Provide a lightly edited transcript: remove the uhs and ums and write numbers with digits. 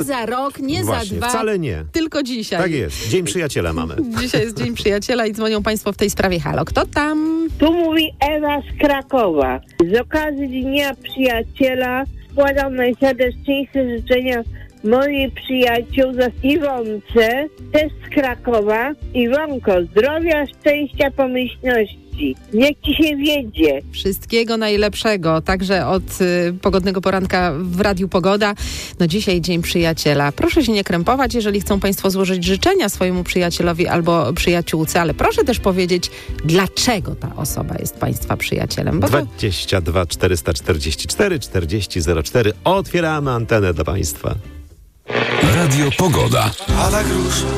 za rok, nie Właśnie, za 2, wcale nie. tylko dzisiaj. Tak jest, Dzień Przyjaciela mamy. Dzisiaj jest Dzień Przyjaciela i dzwonią Państwo w tej sprawie. Halo, kto tam? Tu mówi Ewa z Krakowa. Z okazji Dnia Przyjaciela składam najserdeczniejsze życzenia mojej przyjaciółce Iwonce, też z Krakowa. Iwonko, zdrowia, szczęścia, pomyślności. Niech ci się wiedzie. Wszystkiego najlepszego, także od pogodnego poranka w Radiu Pogoda. No dzisiaj Dzień Przyjaciela. Proszę się nie krępować, jeżeli chcą Państwo złożyć życzenia swojemu przyjacielowi albo przyjaciółce, ale proszę też powiedzieć, dlaczego ta osoba jest Państwa przyjacielem. Bo 22 444 40 04. Otwieramy antenę dla Państwa. Radio Pogoda. Pada grusz.